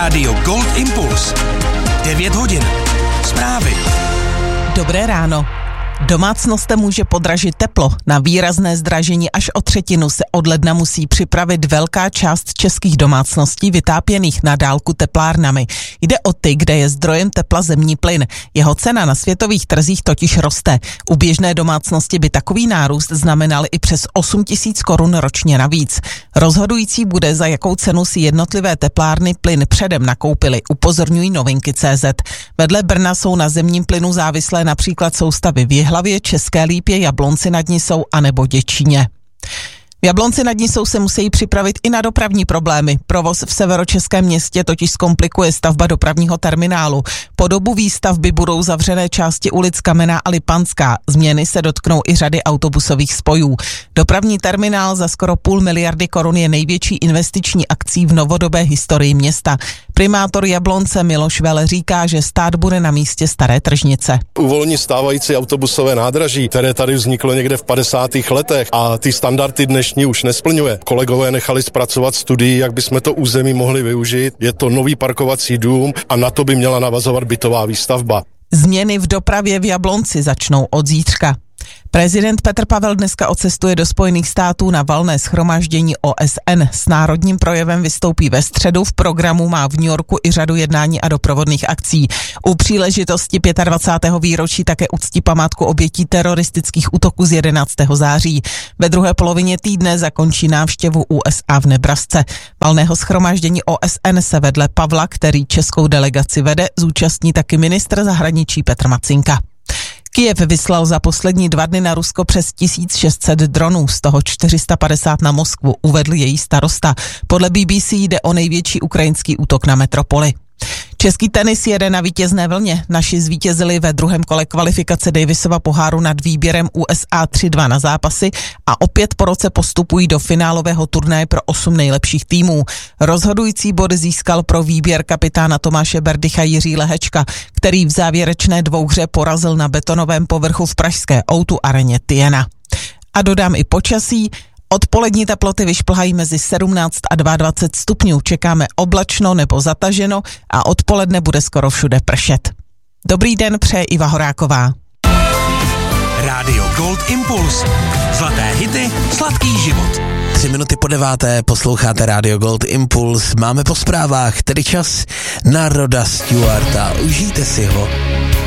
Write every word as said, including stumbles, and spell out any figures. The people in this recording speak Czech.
Rádio Gold Impuls. devět hodin. Zprávy. Dobré ráno. Domácnostem může podražit teplo. Na výrazné zdražení až o třetinu se od ledna musí připravit velká část českých domácností vytápěných na dálku teplárnami. Jde o ty, kde je zdrojem tepla zemní plyn. Jeho cena na světových trzích totiž roste. U běžné domácnosti by takový nárůst znamenal i přes osm tisíc korun ročně navíc. Rozhodující bude, za jakou cenu si jednotlivé teplárny plyn předem nakoupily, upozorňují Novinky tečka cé zet. Vedle Brna jsou na zemním plynu závislé například soustavy v Hlavě, České Lípě, Jablonci nad Nisou a nebo Děčíně. V Jablonci nad Nisou se musí připravit i na dopravní problémy. Provoz v severočeském městě totiž zkomplikuje stavba dopravního terminálu. Po dobu výstavby budou zavřené části ulic Kamenná a Lipanská. Změny se dotknou i řady autobusových spojů. Dopravní terminál za skoro půl miliardy korun je největší investiční akcí v novodobé historii města. Primátor Jablonce Miloš Vele říká, že stát bude na místě staré tržnice. Uvolní stávající autobusové nádraží, které tady vzniklo někde v padesátých letech a ty standardy dnešní už nesplňuje. Kolegové nechali zpracovat studii, jak bychom to území mohli využít. Je to nový parkovací dům a na to by měla navazovat bytová výstavba. Změny v dopravě v Jablonci začnou od zítřka. Prezident Petr Pavel dneska odcestuje do Spojených států na valné shromáždění O S N. S národním projevem vystoupí ve středu, v programu má v New Yorku i řadu jednání a doprovodných akcí. U příležitosti dvacátého pátého výročí také uctí památku obětí teroristických útoků z jedenáctého září. Ve druhé polovině týdne zakončí návštěvu U S A v Nebrasce. Valného shromáždění O S N se vedle Pavla, který českou delegaci vede, zúčastní taky ministr zahraničí Petr Macinka. Kyjev vyslal za poslední dva dny na Rusko přes tisíc šest set dronů, z toho čtyři sta padesát na Moskvu, uvedl její starosta. Podle B B C jde o největší ukrajinský útok na metropoli. Český tenis jede na vítězné vlně. Naši zvítězili ve druhém kole kvalifikace Davisova poháru nad výběrem U S A tři dva na zápasy a opět po roce postupují do finálového turnaje pro osm nejlepších týmů. Rozhodující bod získal pro výběr kapitána Tomáše Berdycha Jiří Lehečka, který v závěrečné dvouhře porazil na betonovém povrchu v pražské O dva areně Tiena. A dodám i počasí. Odpolední teploty vyšplhají mezi sedmnáct a dvacet dva stupňů. Čekáme oblačno nebo zataženo a odpoledne bude skoro všude pršet. Dobrý den, přeje Iva Horáková. Rádio Gold Impuls. Zlaté hity, sladký život. Tři minuty po deváté posloucháte Rádio Gold Impuls. Máme po zprávách tedy čas na Roda Stewarta. Užijte si ho.